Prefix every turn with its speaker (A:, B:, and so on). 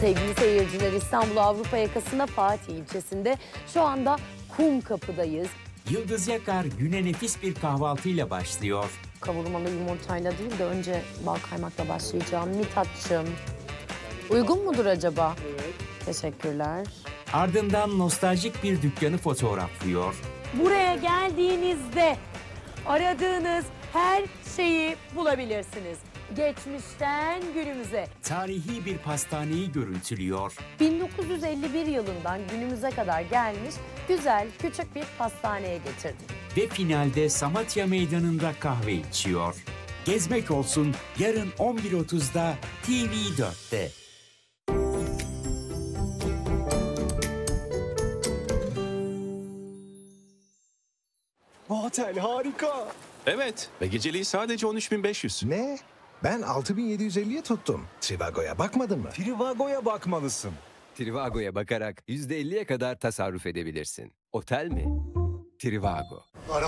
A: Sevgili seyirciler, İstanbul Avrupa yakasında Fatih ilçesinde şu anda Kumkapı'dayız.
B: Yıldız Yakar güne nefis bir kahvaltıyla başlıyor.
A: Kavurmalı yumurtayla değil de önce bal kaymakla başlayacağım. Mithat'cığım, uygun mudur acaba? Evet. Teşekkürler.
B: Ardından nostaljik bir dükkanı fotoğraflıyor.
A: Buraya geldiğinizde aradığınız her şeyi bulabilirsiniz. Geçmişten günümüze.
B: Tarihi bir pastaneyi görüntülüyor.
A: 1951 yılından günümüze kadar gelmiş güzel küçük bir pastaneye getirdim.
B: Ve finalde Samatya Meydanı'nda kahve içiyor. Gezmek olsun yarın 11.30'da TV4'te.
C: Bu otel harika.
D: Evet ve geceliği sadece 13.500.
E: Ne? Ben 6.750'ye tuttum. Trivago'ya bakmadın mı?
C: Trivago'ya bakmalısın.
F: Trivago'ya bakarak %50'ye kadar tasarruf edebilirsin. Otel mi? Trivago.